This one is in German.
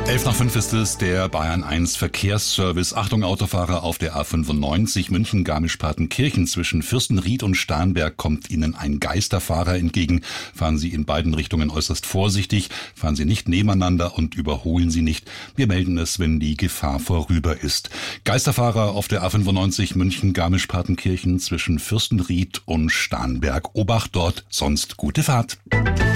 11:05 ist es, der Bayern 1 Verkehrsservice. Achtung Autofahrer auf der A95 München-Garmisch-Partenkirchen zwischen Fürstenried und Starnberg kommt Ihnen ein Geisterfahrer entgegen. Fahren Sie in beiden Richtungen äußerst vorsichtig, fahren Sie nicht nebeneinander und überholen Sie nicht. Wir melden es, wenn die Gefahr vorüber ist. Geisterfahrer auf der A95 München-Garmisch-Partenkirchen zwischen Fürstenried und Starnberg. Obacht dort, sonst gute Fahrt.